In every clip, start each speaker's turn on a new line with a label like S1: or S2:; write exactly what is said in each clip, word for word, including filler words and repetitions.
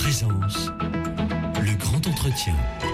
S1: Présence, le grand entretien.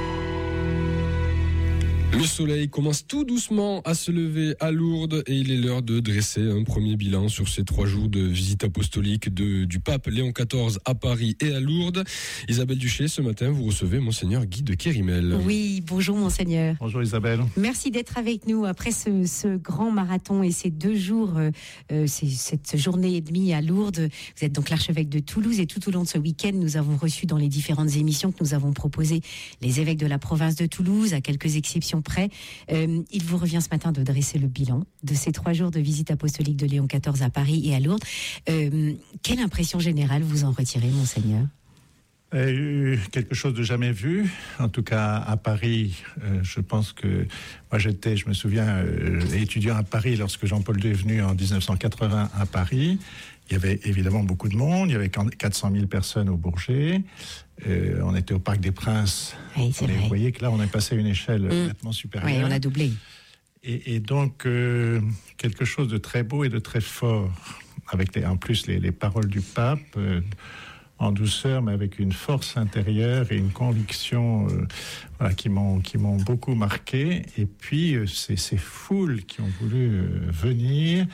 S2: Le soleil commence tout doucement à se lever à Lourdes et il est l'heure de dresser un premier bilan sur ces trois jours de visite apostolique de, du pape Léon quatorze à Paris et à Lourdes. Isabelle Duché, ce matin, vous recevez Monseigneur Guy de Kérimel.
S3: Oui, bonjour Monseigneur.
S4: Bonjour Isabelle.
S3: Merci d'être avec nous après ce, ce grand marathon et ces deux jours, euh, ces, cette journée et demie à Lourdes. Vous êtes donc l'archevêque de Toulouse et tout au long de ce week-end, nous avons reçu dans les différentes émissions que nous avons proposées les évêques de la province de Toulouse, à quelques exceptions près. Euh, il vous revient ce matin de dresser le bilan de ces trois jours de visite apostolique de Léon quatorze à Paris et à Lourdes. Euh, quelle impression générale vous en retirez, Monseigneur ?
S4: Euh, quelque chose de jamais vu. En tout cas, à Paris, euh, je pense que moi j'étais, je me souviens, euh, étudiant à Paris lorsque Jean-Paul deux est venu en dix-neuf cent quatre-vingts à Paris. Il y avait évidemment beaucoup de monde. Il y avait quatre cent mille personnes au Bourget. Euh, on était au Parc des Princes.
S3: Oui, c'est vrai.
S4: Vous voyez que là, on est passé à une échelle mmh. nettement supérieure.
S3: Oui, on a doublé.
S4: Et, et donc, euh, quelque chose de très beau et de très fort. Avec les, en plus les, les paroles du pape, euh, en douceur, mais avec une force intérieure et une conviction euh, voilà, qui, m'ont, qui m'ont beaucoup marqué. Et puis, euh, c'est ces foules qui ont voulu euh, venir,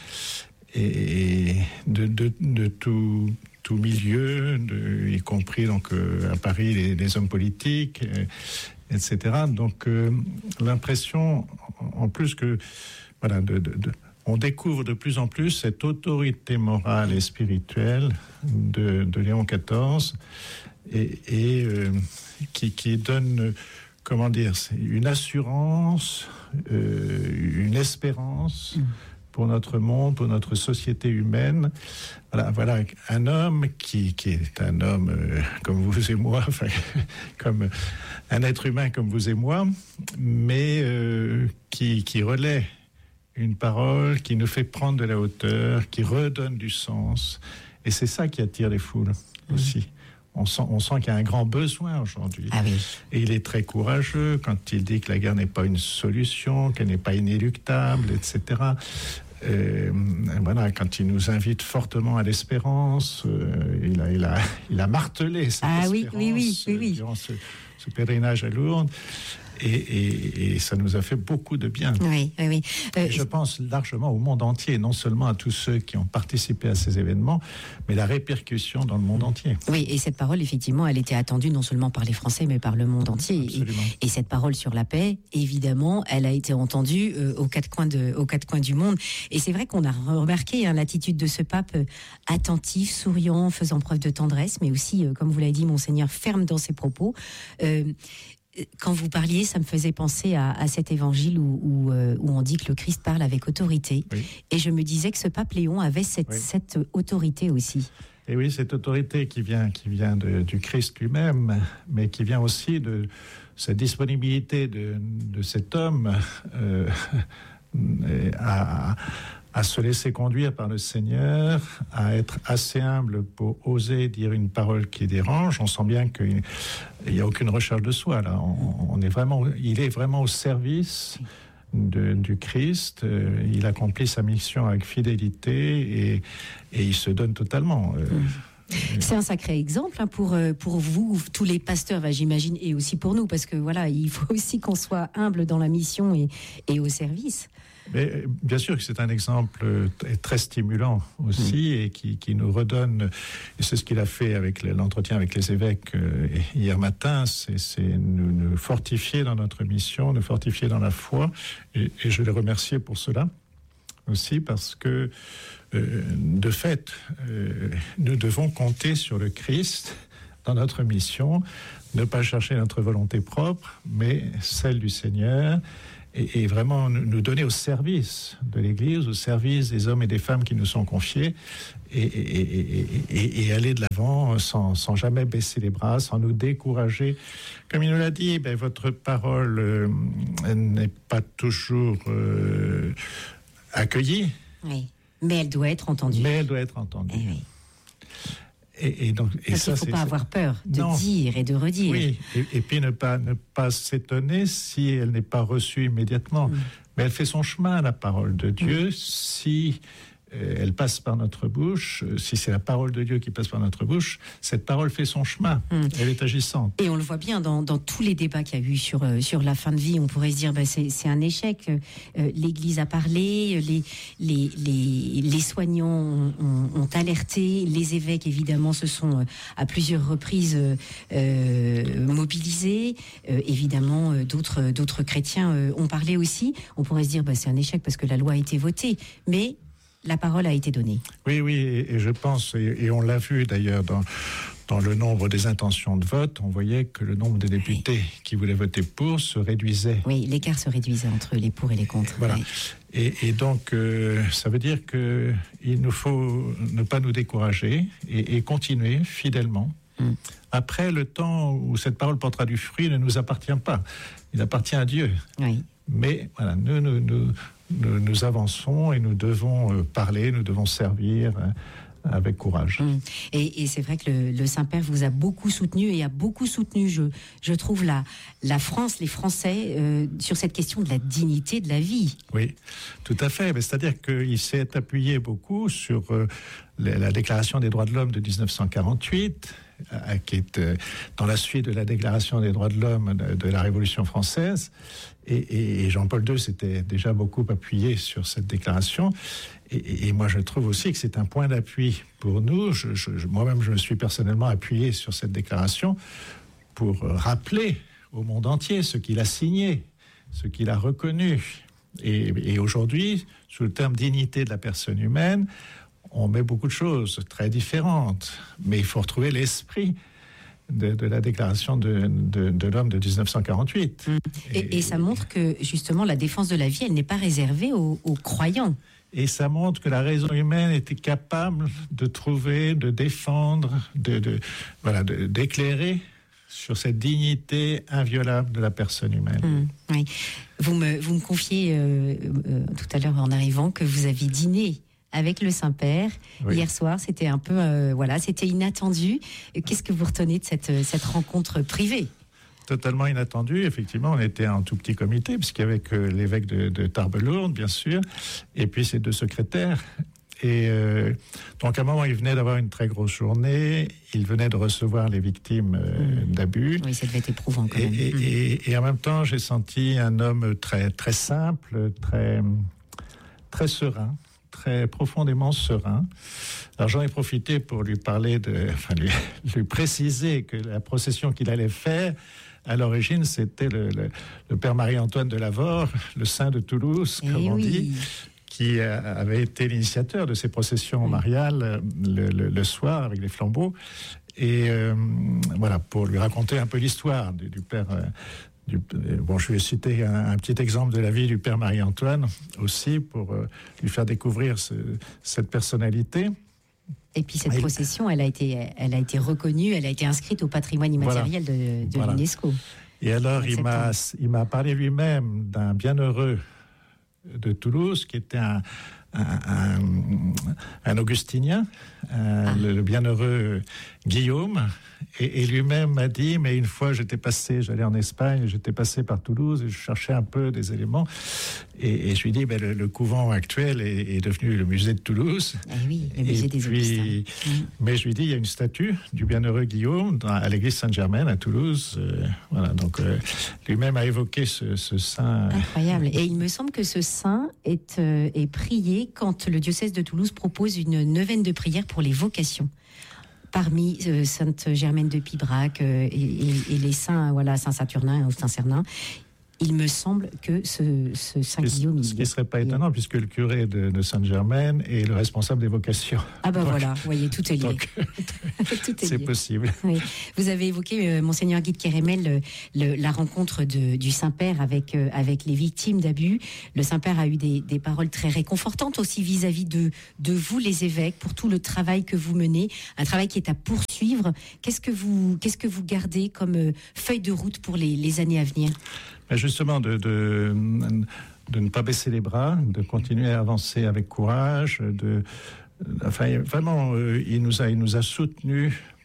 S4: et de, de, de tout, tout milieu, de, y compris donc, euh, à Paris, les, les hommes politiques, euh, et cetera. Donc, euh, l'impression, en plus que... voilà, de, de, de on découvre de plus en plus cette autorité morale et spirituelle de, de Léon quatorze et, et euh, qui, qui donne, comment dire, une assurance, euh, une espérance pour notre monde, pour notre société humaine. Voilà, voilà un homme qui, qui est un homme euh, comme vous et moi, enfin, comme un être humain comme vous et moi, mais euh, qui, qui relaie une parole qui nous fait prendre de la hauteur, qui redonne du sens. Et c'est ça qui attire les foules aussi. On sent, on sent qu'il y a un grand besoin aujourd'hui.
S3: Ah oui.
S4: Et il est très courageux quand il dit que la guerre n'est pas une solution, qu'elle n'est pas inéluctable, et cetera. Euh, voilà, quand il nous invite fortement à l'espérance, euh, il, a, il, a, il a martelé cette
S3: ah,
S4: espérance
S3: oui, oui, oui, oui, oui.
S4: durant ce, ce pèlerinage à Lourdes. Et, et, et ça nous a fait beaucoup de bien.
S3: Oui, oui, oui. Euh,
S4: je pense largement au monde entier, non seulement à tous ceux qui ont participé à ces événements, mais la répercussion dans le monde entier.
S3: Oui, et cette parole, effectivement, elle était attendue non seulement par les Français, mais par le monde entier.
S4: Absolument.
S3: Et, et cette parole sur la paix, évidemment, elle a été entendue euh, aux quatre coins de, aux quatre coins du monde. Et c'est vrai qu'on a remarqué hein, l'attitude de ce pape euh, attentif, souriant, faisant preuve de tendresse, mais aussi, euh, comme vous l'avez dit, Monseigneur, ferme dans ses propos. Euh, Quand vous parliez, ça me faisait penser à, à cet évangile où, où, euh, où on dit que le Christ parle avec autorité. Oui. Et je me disais que ce pape Léon avait cette, oui. cette autorité aussi.
S4: Et oui, cette autorité qui vient, qui vient de, du Christ lui-même, mais qui vient aussi de cette disponibilité de, de cet homme euh, à... à se laisser conduire par le Seigneur, à être assez humble pour oser dire une parole qui dérange. On sent bien qu'il n'y a aucune recherche de soi, là. On, on est vraiment, il est vraiment au service de, du Christ. Il accomplit sa mission avec fidélité et, et il se donne totalement.
S3: C'est un sacré exemple hein, pour, pour vous, tous les pasteurs, bah, j'imagine, et aussi pour nous, parce que voilà, il faut aussi qu'on soit humble dans la mission et, et au service.
S4: Mais bien sûr que c'est un exemple très stimulant aussi mmh. et qui, qui nous redonne, et c'est ce qu'il a fait avec l'entretien avec les évêques hier matin, c'est, c'est nous, nous fortifier dans notre mission, nous fortifier dans la foi, et, et je les remercie pour cela aussi, parce que euh, de fait, euh, nous devons compter sur le Christ dans notre mission, ne pas chercher notre volonté propre, mais celle du Seigneur, et, et vraiment nous donner au service de l'Église, au service des hommes et des femmes qui nous sont confiés, et, et, et, et, et aller de l'avant sans, sans jamais baisser les bras, sans nous décourager. Comme il nous l'a dit, ben, votre parole euh, n'est pas toujours euh, accueillie.
S3: Oui, mais elle doit être entendue.
S4: Mais elle doit être entendue.
S3: Eh oui.
S4: Et, et donc, et
S3: Parce
S4: ça,
S3: qu'il ne faut
S4: c'est,
S3: pas
S4: c'est...
S3: avoir peur de
S4: non.
S3: dire et de redire.
S4: Oui, et, et puis ne pas, ne pas s'étonner si elle n'est pas reçue immédiatement. Mm. Mais elle fait son chemin, la parole de Dieu, mm. si elle passe par notre bouche, si c'est la parole de Dieu qui passe par notre bouche, cette parole fait son chemin, mmh. elle est agissante.
S3: Et on le voit bien dans, dans tous les débats qu'il y a eu sur, euh, sur la fin de vie, on pourrait se dire bah, c'est, c'est un échec, euh, l'Église a parlé, les, les, les, les soignants ont, ont, ont alerté, les évêques évidemment se sont euh, à plusieurs reprises euh, mobilisés, euh, évidemment euh, d'autres, d'autres chrétiens euh, ont parlé aussi, on pourrait se dire bah, c'est un échec parce que la loi a été votée, mais la parole a été donnée.
S4: Oui, oui, et, et je pense, et, et on l'a vu d'ailleurs dans, dans le nombre des intentions de vote, on voyait que le nombre de députés oui. qui voulaient voter pour se réduisait.
S3: Oui, l'écart se réduisait entre les pour et les contre.
S4: Voilà.
S3: Oui.
S4: Et, et donc, euh, ça veut dire qu'il nous faut ne pas nous décourager et, et continuer fidèlement. Mm. Après, le temps où cette parole portera du fruit ne nous appartient pas. Il appartient à Dieu.
S3: Oui.
S4: Mais voilà, nous, nous, nous, nous, nous avançons et nous devons parler, nous devons servir avec courage.
S3: Mmh. Et, et c'est vrai que le, le Saint-Père vous a beaucoup soutenu et a beaucoup soutenu, je, je trouve, la, la France, les Français, euh, sur cette question de la dignité de la vie.
S4: Oui, tout à fait. Mais c'est-à-dire qu'il s'est appuyé beaucoup sur euh, la, la Déclaration des droits de l'homme de dix-neuf cent quarante-huit, euh, qui est euh, dans la suite de la Déclaration des droits de l'homme de, de la Révolution française. Et, et Jean-Paul deux s'était déjà beaucoup appuyé sur cette déclaration. Et, et moi, je trouve aussi que c'est un point d'appui pour nous. Je, je, moi-même, je me suis personnellement appuyé sur cette déclaration pour rappeler au monde entier ce qu'il a signé, ce qu'il a reconnu. Et, et aujourd'hui, sous le terme dignité de la personne humaine, on met beaucoup de choses très différentes. Mais il faut retrouver l'esprit De, de la déclaration de, de, de l'homme de dix-neuf cent quarante-huit.
S3: Mmh. Et, et, et ça montre que, justement, la défense de la vie, elle n'est pas réservée aux, aux croyants.
S4: Et ça montre que la raison humaine était capable de trouver, de défendre, de, de, voilà, de, d'éclairer sur cette dignité inviolable de la personne humaine.
S3: Mmh, oui. Vous me, vous me confiez euh, euh, tout à l'heure en arrivant que vous aviez dîné avec le Saint-Père. Oui. Hier soir, c'était un peu, euh, voilà, c'était inattendu. Qu'est-ce que vous retenez de cette, cette rencontre privée ?
S4: Totalement inattendu. Effectivement, on était un tout petit comité, puisqu'il y avait que l'évêque de, de Tarbes-Lourdes, bien sûr, et puis ses deux secrétaires. Et euh, donc, à un moment, il venait d'avoir une très grosse journée. Il venait de recevoir les victimes euh, mmh. d'abus.
S3: Oui, ça devait être éprouvant quand
S4: et,
S3: même.
S4: Et,
S3: mmh.
S4: et, et en même temps, j'ai senti un homme très, très simple, très, très serein, très profondément serein. Alors j'en ai profité pour lui parler de, enfin lui, lui préciser que la procession qu'il allait faire, à l'origine, c'était le, le, le père Marie-Antoine de Lavore, le saint de Toulouse, comme
S3: Et
S4: on
S3: oui.
S4: dit, qui avait été l'initiateur de ces processions oui. mariales le, le, le soir avec les flambeaux. Et euh, voilà, pour lui raconter un peu l'histoire du, du père. Euh, Du, bon, je vais citer un, un petit exemple de la vie du père Marie-Antoine aussi pour euh, lui faire découvrir ce, cette personnalité.
S3: Et puis cette
S4: Et,
S3: procession, elle a été, elle a été reconnue, elle a été inscrite au patrimoine immatériel voilà, de, de
S4: voilà.
S3: l'UNESCO.
S4: Et alors, il m'a, il m'a parlé lui-même d'un bienheureux de Toulouse qui était un, un, un, un augustinien, un, ah. le, le bienheureux Guillaume. Et, et lui-même m'a dit, mais une fois j'étais passé, j'allais en Espagne, j'étais passé par Toulouse et je cherchais un peu des éléments. Et, et je lui ai dit, ben, le, le couvent actuel est, est devenu le musée de Toulouse.
S3: Ah oui, le musée
S4: et
S3: des
S4: puis,
S3: Augustins. Mmh.
S4: Mais je lui ai dit, il y a une statue du bienheureux Guillaume dans, à l'église Sainte-Germaine à Toulouse. Euh, voilà, donc euh, lui-même a évoqué ce, ce saint.
S3: Incroyable. Et il me semble que ce saint est, euh, est prié quand le diocèse de Toulouse propose une neuvaine de prière pour les vocations. Parmi euh, Sainte Germaine de Pibrac euh, et, et, et les saints, voilà, Saint Saturnin ou Saint Cernin, il me semble que ce, ce Saint Guillaume...
S4: Ce qui ne serait pas étonnant, puisque le curé de, de Sainte-Germaine est le responsable des vocations.
S3: Ah ben
S4: donc,
S3: voilà, vous voyez, tout est lié.
S4: Donc,
S3: tout est
S4: c'est
S3: lié.
S4: possible.
S3: Oui. Vous avez évoqué, euh, Monseigneur Guy de Kérémel, le, le, la rencontre de, du Saint-Père avec, euh, avec les victimes d'abus. Le Saint-Père a eu des, des paroles très réconfortantes aussi vis-à-vis de, de vous, les évêques, pour tout le travail que vous menez, un travail qui est à poursuivre. Qu'est-ce que vous, qu'est-ce que vous gardez comme euh, feuille de route pour les, les années à venir ?
S4: Justement, de, de, de ne pas baisser les bras, de continuer à avancer avec courage. De, enfin, vraiment, euh, il nous a, il nous a soutenus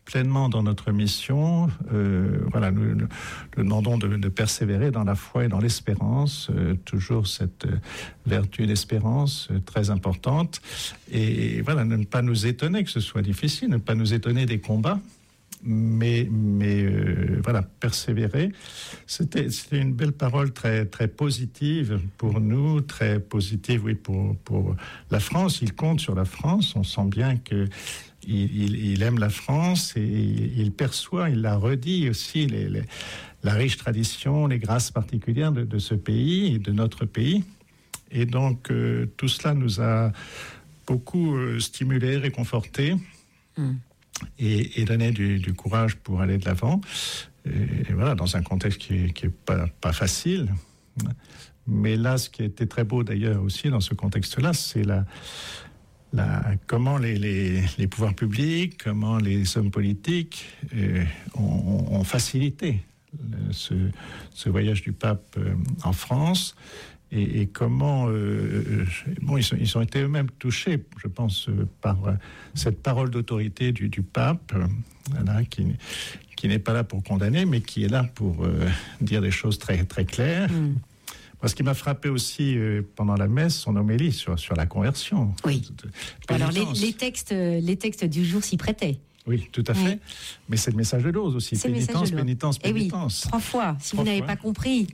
S4: pleinement dans notre mission. Euh, voilà, nous, nous, nous demandons de, de persévérer dans la foi et dans l'espérance, euh, toujours cette euh, vertu d'espérance euh, très importante. Et voilà, ne pas nous étonner que ce soit difficile, ne pas nous étonner des combats. Mais, mais euh, voilà, persévérer. C'était, c'était une belle parole très, très positive pour nous, très positive, oui, pour, pour la France. Il compte sur la France. On sent bien que il, il, il aime la France et il perçoit, il l'a redit aussi, les, les, la riche tradition, les grâces particulières de, de ce pays et de notre pays. Et donc, euh, tout cela nous a beaucoup euh, stimulés, réconfortés. Mm. Et, et donner du, du courage pour aller de l'avant. Et, et voilà, dans un contexte qui n'est qui est pas, pas facile. Mais là, ce qui était très beau d'ailleurs aussi dans ce contexte-là, c'est la, la, comment les, les, les pouvoirs publics, comment les hommes politiques euh, ont, ont facilité le, ce, ce voyage du pape euh, en France. Et, et comment, euh, bon, ils, sont, ils ont été eux-mêmes touchés, je pense, euh, par euh, cette parole d'autorité du, du pape, euh, voilà, qui, qui n'est pas là pour condamner, mais qui est là pour euh, dire des choses très, très claires. Mm. Moi, ce qui m'a frappé aussi euh, pendant la messe, son homélie sur, sur la conversion.
S3: Oui. Alors, les, les, textes, les textes du jour s'y prêtaient.
S4: Oui, tout à fait. Oui. Mais c'est le message de l'ose aussi.
S3: C'est
S4: pénitence, pénitence, pénitence.
S3: Et oui, trois fois, si trois vous n'avez fois. Pas compris.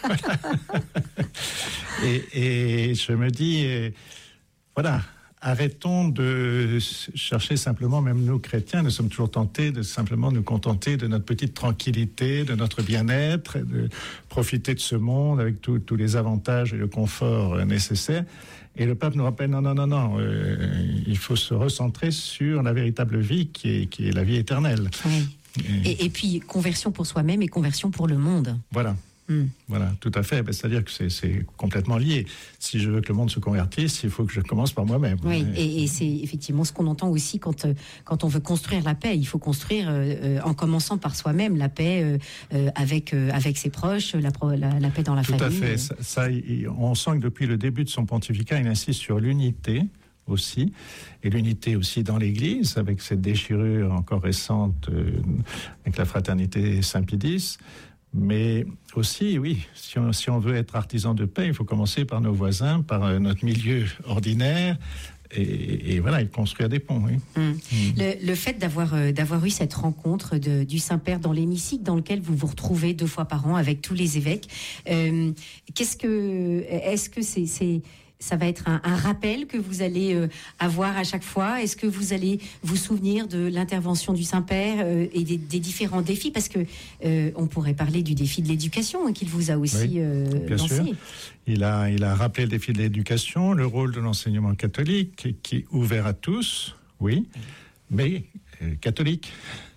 S4: et, et je me dis, euh, voilà, arrêtons de chercher simplement, même nous chrétiens, nous sommes toujours tentés de simplement nous contenter de notre petite tranquillité, de notre bien-être, de profiter de ce monde avec tous les avantages et le confort euh, nécessaires. Et le pape nous rappelle, non, non, non, non, euh, il faut se recentrer sur la véritable vie qui est, qui est la vie éternelle.
S3: Oui. Et, et, et puis, conversion pour soi-même et conversion pour le monde.
S4: Voilà. Mm. Voilà, tout à fait. Ben, c'est-à-dire que c'est, c'est complètement lié. Si je veux que le monde se convertisse, il faut que je commence par moi-même.
S3: Oui, et, et c'est effectivement ce qu'on entend aussi quand, quand on veut construire la paix. Il faut construire euh, en commençant par soi-même la paix euh, avec, euh, avec ses proches, la, la, la paix dans la
S4: tout
S3: famille.
S4: Tout à fait. Ça, ça, on sent que depuis le début de son pontificat, il insiste sur l'unité aussi, et l'unité aussi dans l'Église, avec cette déchirure encore récente euh, avec la fraternité Saint-Pédis. Mais aussi, oui, si on, si on veut être artisan de paix, il faut commencer par nos voisins, par euh, notre milieu ordinaire, et, et voilà, et construire des ponts. Oui.
S3: Mmh. Mmh. Le, le fait d'avoir, euh, d'avoir eu cette rencontre de, du Saint-Père dans l'hémicycle, dans lequel vous vous retrouvez deux fois par an avec tous les évêques, euh, qu'est-ce que, est-ce que c'est, c'est ça va être un, un rappel que vous allez euh, avoir à chaque fois? Est-ce que vous allez vous souvenir de l'intervention du Saint-Père euh, et des, des différents défis? Parce que euh, on pourrait parler du défi de l'éducation hein, qu'il vous a aussi oui, euh,
S4: bien
S3: lancé.
S4: Sûr. Il a, il a rappelé le défi de l'éducation, le rôle de l'enseignement catholique qui est ouvert à tous, oui, mais euh, catholique.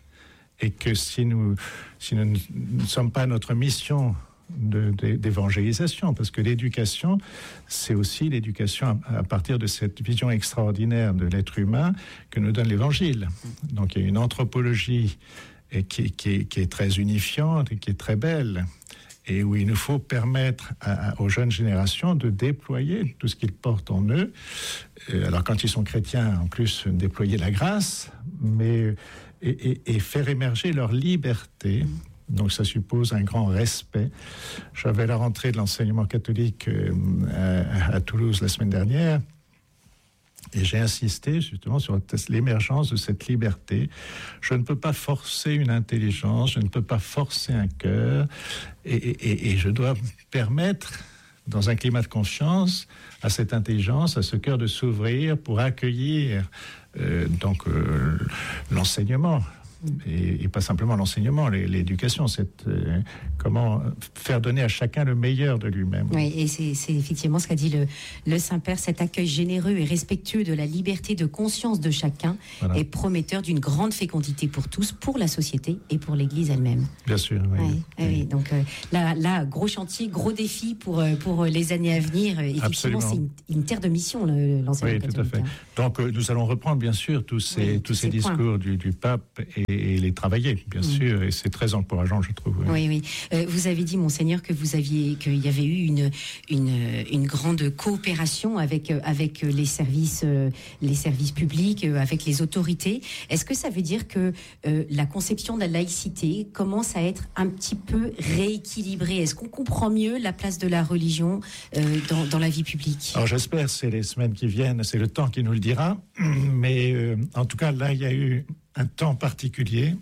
S4: Et que si nous, si nous ne sommes pas notre mission De, de, d'évangélisation, parce que l'éducation, c'est aussi l'éducation à, à partir de cette vision extraordinaire de l'être humain que nous donne l'Évangile. Donc il y a une anthropologie qui, qui, qui est très unifiante et qui est très belle, et où il nous faut permettre à, à, aux jeunes générations de déployer tout ce qu'ils portent en eux. Alors quand ils sont chrétiens, en plus, déployer la grâce, mais et, et, et faire émerger leur liberté. Donc ça suppose un grand respect. J'avais la rentrée de l'enseignement catholique à, à Toulouse la semaine dernière et j'ai insisté justement sur l'émergence de cette liberté. Je ne peux pas forcer une intelligence, je ne peux pas forcer un cœur et, et, et je dois permettre, dans un climat de confiance, à cette intelligence, à ce cœur de s'ouvrir pour accueillir euh, donc euh, l'enseignement. Et, et pas simplement l'enseignement, l'éducation, c'est euh, comment faire donner à chacun le meilleur de lui-même.
S3: Oui, et c'est, c'est effectivement ce qu'a dit le, le Saint-Père, cet accueil généreux et respectueux de la liberté de conscience de chacun voilà. est prometteur d'une grande fécondité pour tous, pour la société et pour l'Église elle-même.
S4: Bien sûr, oui.
S3: oui, oui. oui donc euh, là, là, gros chantier, gros défi pour, pour les années à venir. Effectivement, Absolument. c'est une, une terre de mission, le, l'enseignement
S4: oui,
S3: catholique.
S4: Oui, tout à fait. Donc euh, nous allons reprendre, bien sûr, tous ces, oui, tous, tous ces, ces discours du, du pape et et les travailler, bien mmh. sûr, et c'est très encourageant, je trouve.
S3: Oui, oui. oui. Euh, vous avez dit, Monseigneur, que vous aviez, qu'il y avait eu une, une, une grande coopération avec, avec les services, les services publics, avec les autorités. Est-ce que ça veut dire que euh, la conception de la laïcité commence à être un petit peu rééquilibrée? Est-ce qu'on comprend mieux la place de la religion euh, dans, dans la vie publique?
S4: Alors j'espère, c'est les semaines qui viennent, c'est le temps qui nous le dira, mais euh, en tout cas, là, il y a eu un temps particulier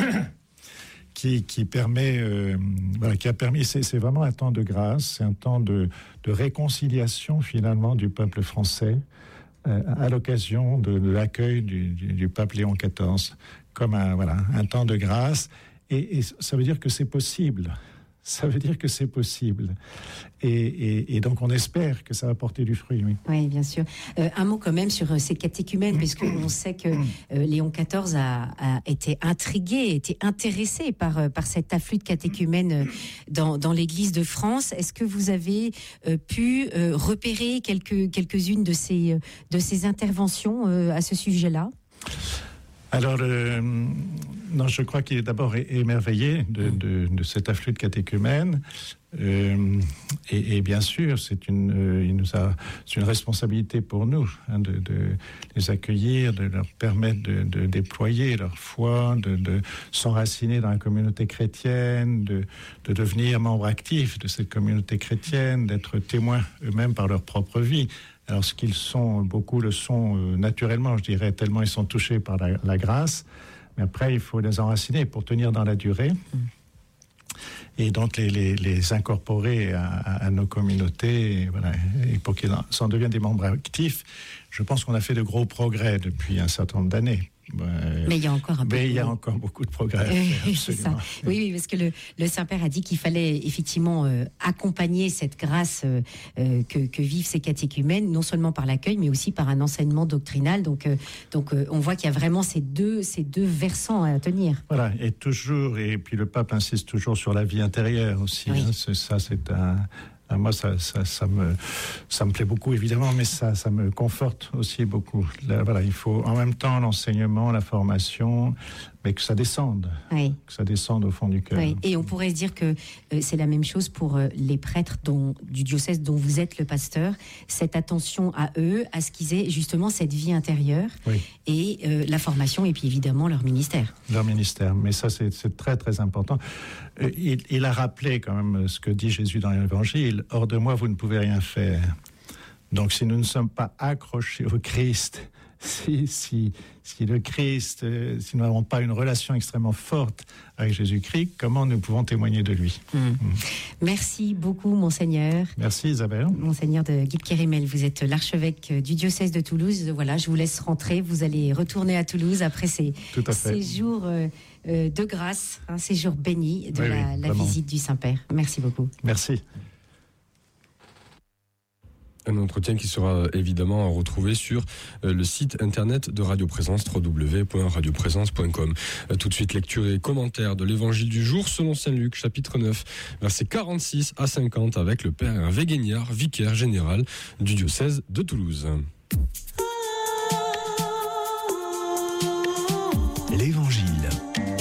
S4: qui, qui permet, euh, voilà, qui a permis, c'est, c'est vraiment un temps de grâce, c'est un temps de, de réconciliation finalement du peuple français euh, à l'occasion de, de l'accueil du, du, du pape Léon quatorze, comme un, voilà, un temps de grâce, et, et ça veut dire que c'est possible. Ça veut dire que c'est possible. Et, et, et donc, on espère que ça va porter du fruit, oui.
S3: Oui, bien sûr. Euh, un mot quand même sur euh, ces catéchumènes, parce qu'on sait que euh, Léon quatorze a, a été intrigué, été intéressé par, euh, par cet afflux de catéchumènes euh, dans, dans l'Église de France. Est-ce que vous avez euh, pu euh, repérer quelques, quelques-unes de ces, euh, de ces interventions euh, à ce sujet-là ?
S4: Alors, euh, non, je crois qu'il est d'abord émerveillé de, de, de cet afflux de catéchumènes. Euh, et, et bien sûr, c'est une, euh, il nous a, c'est une responsabilité pour nous hein, de, de les accueillir, de leur permettre de, de déployer leur foi, de, de s'enraciner dans la communauté chrétienne, de, de devenir membres actifs de cette communauté chrétienne, d'être témoins eux-mêmes par leur propre vie. Alors, ce qu'ils sont, beaucoup le sont euh, naturellement, je dirais, tellement ils sont touchés par la, la grâce. Mais après, il faut les enraciner pour tenir dans la durée. Mmh. Et donc, les, les, les incorporer à, à, à nos communautés, et, voilà, et pour qu'ils en, en deviennent des membres actifs. Je pense qu'on a fait de gros progrès depuis un certain nombre d'années.
S3: Mais il y a encore un peu.
S4: Mais il y a encore beaucoup de progrès à faire, absolument.
S3: Oui, oui, parce que le, le Saint-Père a dit qu'il fallait effectivement euh, accompagner cette grâce euh, que, que vivent ces catéchumènes, non seulement par l'accueil, mais aussi par un enseignement doctrinal. Donc, euh, donc euh, on voit qu'il y a vraiment ces deux, ces deux versants à tenir.
S4: Voilà, et toujours, et puis le pape insiste toujours sur la vie intérieure aussi. Oui. Hein, c'est, ça, c'est un... Moi, ça, ça, ça, me, ça me plaît beaucoup, évidemment, mais ça, ça me conforte aussi beaucoup. Là, voilà, il faut en même temps l'enseignement, la formation, mais que ça descende, oui. que ça descende au fond du cœur.
S3: Oui. Et on pourrait se dire que euh, c'est la même chose pour euh, les prêtres dont, du diocèse dont vous êtes le pasteur, cette attention à eux, à ce qu'ils aient justement cette vie intérieure, oui. et euh, la formation, et puis évidemment leur ministère.
S4: Leur ministère, mais ça c'est, c'est très très important. Euh, il, il a rappelé quand même ce que dit Jésus dans l'Évangile, « Hors de moi, vous ne pouvez rien faire ». Donc si nous ne sommes pas accrochés au Christ, si, si, si le Christ, euh, si nous n'avons pas une relation extrêmement forte avec Jésus-Christ, comment nous pouvons témoigner de lui ?
S3: Mmh. Mmh. Merci beaucoup, Monseigneur.
S4: Merci, Isabelle.
S3: Monseigneur de Guipes-Kérimel, vous êtes l'archevêque du diocèse de Toulouse. Voilà, je vous laisse rentrer. Vous allez retourner à Toulouse après ces, ces jours euh, euh, de grâce, hein, ces jours bénis de oui, la, oui, la visite du Saint-Père. Merci beaucoup.
S4: Merci.
S2: Un entretien qui sera évidemment retrouvé sur le site internet de Radio Présence, w w w point radio présence point com. Tout de suite, lecture et commentaire de l'évangile du jour selon Saint Luc, chapitre neuf, versets quarante-six à cinquante, avec le père Hervé Guignard, vicaire général du diocèse de Toulouse.
S1: L'évangile.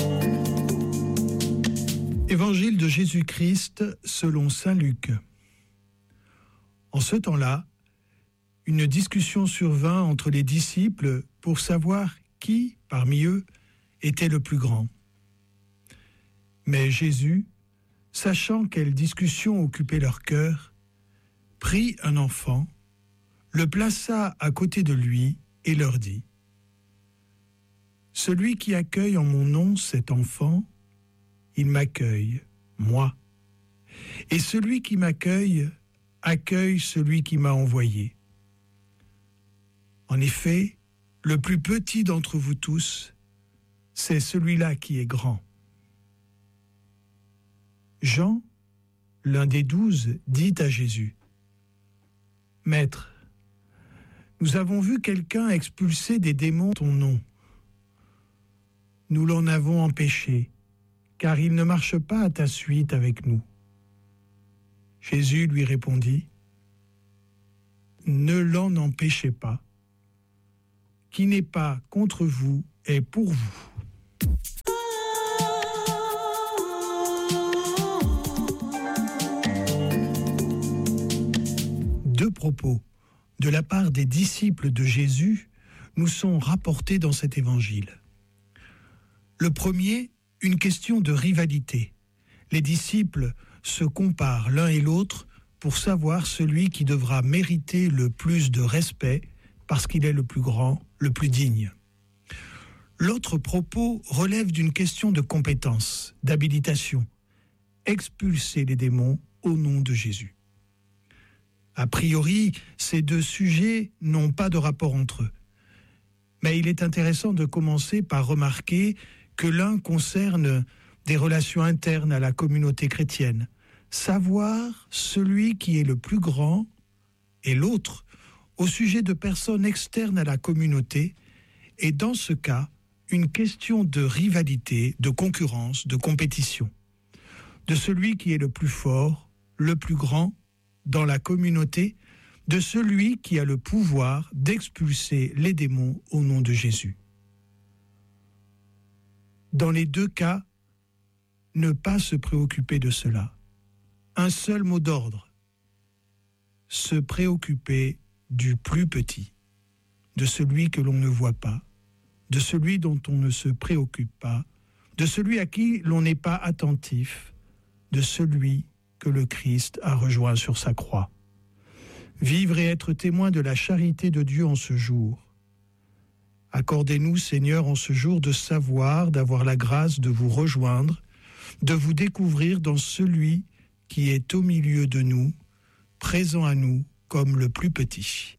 S5: Évangile de Jésus-Christ selon Saint Luc. En ce temps-là, une discussion survint entre les disciples pour savoir qui, parmi eux, était le plus grand. Mais Jésus, sachant quelle discussion occupait leur cœur, prit un enfant, le plaça à côté de lui et leur dit : « Celui qui accueille en mon nom cet enfant, il m'accueille, moi. Et celui qui m'accueille, accueille celui qui m'a envoyé. En effet, le plus petit d'entre vous tous, c'est celui-là qui est grand. » Jean, l'un des douze, dit à Jésus : « Maître, nous avons vu quelqu'un expulser des démons en ton nom. Nous l'en avons empêché, car il ne marche pas à ta suite avec nous. » Jésus lui répondit : « Ne l'en empêchez pas. Qui n'est pas contre vous est pour vous. » de la part des disciples de Jésus nous sont rapportés dans cet évangile. Le premier, une question de rivalité. Les disciples se comparent l'un et l'autre pour savoir celui qui devra mériter le plus de respect parce qu'il est le plus grand, le plus digne. L'autre propos relève d'une question de compétence, d'habilitation. Expulser les démons au nom de Jésus. A priori, ces deux sujets n'ont pas de rapport entre eux. Mais il est intéressant de commencer par remarquer que l'un concerne des relations internes à la communauté chrétienne, savoir celui qui est le plus grand, et l'autre au sujet de personnes externes à la communauté, et dans ce cas, une question de rivalité, de concurrence, de compétition, de celui qui est le plus fort, le plus grand dans la communauté, de celui qui a le pouvoir d'expulser les démons au nom de Jésus. Dans les deux cas, ne pas se préoccuper de cela. Un seul mot d'ordre, se préoccuper du plus petit, de celui que l'on ne voit pas, de celui dont on ne se préoccupe pas, de celui à qui l'on n'est pas attentif, de celui que le Christ a rejoint sur sa croix. Vivre et être témoin de la charité de Dieu en ce jour. Accordez-nous, Seigneur, en ce jour de savoir, d'avoir la grâce de vous rejoindre, de vous découvrir dans celui qui est au milieu de nous, présent à nous comme le plus petit.